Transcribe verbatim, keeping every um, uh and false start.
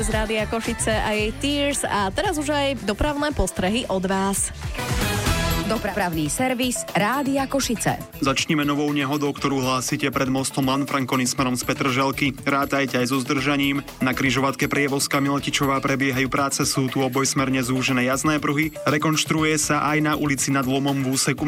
Z Rádia Košice a jej Tears a teraz už aj dopravné postrehy od vás. Dopravný servis Rádia Košice. Začnime novou nehodou, ktorú hlásite pred mostom Lanfrankony smerom z Petržalky. Rátajte aj so zdržaním. Na križovatke Prievozka Miletičová prebiehajú práce, sú tu obojsmerne zúžené jazdné pruhy. Rekonštruuje sa aj na ulici Nad Lomom v úseku